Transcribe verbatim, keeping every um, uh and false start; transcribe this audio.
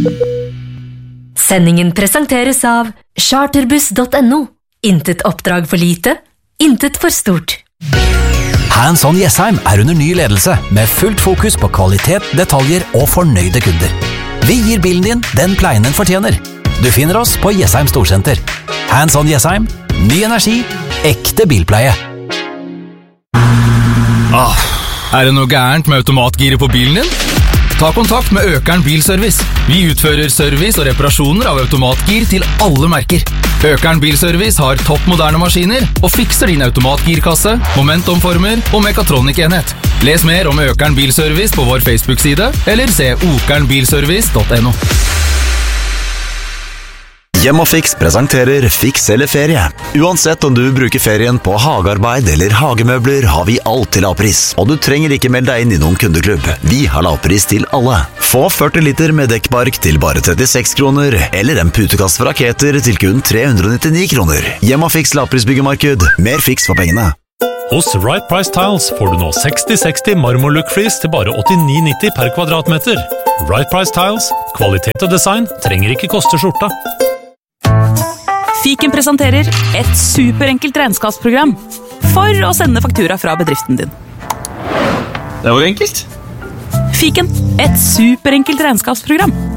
Sendingen presenteres av charterbuss punktum no. Intet oppdrag for lite, intet for stort. Hands On Jessheim er under ny ledelse, med fullt fokus på kvalitet, detaljer og fornøyde kunder. Vi gir bilen din den pleien den fortjener. Du finner oss på Jessheim Storsenter. Hands On Jessheim, ny energi, ekte bilpleie. Ah, er det noe gærent med automatgiret på bilen din? Ta kontakt med Økern Bilservice. Vi utfører service og reparasjoner av automatgir til alle merker. Økern Bilservice har topp moderne maskiner og fikser din automatgirkasse, momentomformer og mekatronikenhet. Les mer om Økern Bilservice på vår Facebook-side, eller se okernbilservice punktum no. Hjemmefix presenterer Fiks eller ferie. Uansett om du bruker ferien på hagearbeid eller hagemøbler, har vi alt til lavpris. Og du trenger ikke melde deg inn i noen kundeklubb. Vi har lavpris til alle. Få førti liter med dekkbark til bare trettiseks kroner, eller en putekast fra Keter til kun tre hundre og nittini kroner. Hjemmefix lavprisbyggemarked. Mer fiks for pengene. Hos Right Price Tiles får du nå seksti seksti marmorlook-flis til bare åttini nitti per kvadratmeter. Right Price Tiles, kvalitet og design trenger ikke koste skjorta. Fiken presenterer et superenkelt regnskapsprogram for å sende faktura fra bedriften din. Det var enkelt. Fiken, et superenkelt regnskapsprogram.